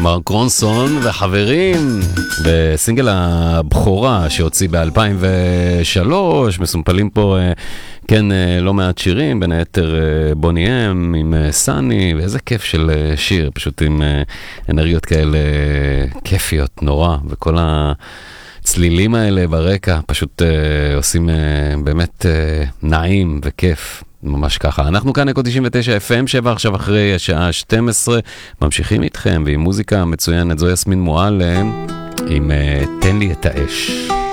מרק רונסון וחברים בסינגל הבכורה שהוציא ב-2003, מסומפלים פה כן לא מעט שירים, בין היתר בוני אם עם סני, ואיזה כיף של שיר, פשוט עם אנרגיות כאלה כיפיות נורא, וכל הצלילים האלה ברקע פשוט עושים באמת נעים וכיף. ממש ככה. אנחנו כאן אקו 99 FM 7 עכשיו אחרי השעה 12, ממשיכים איתכם ועם מוזיקה מצוינת. זו יסמין מועלם עם תן לי את האש.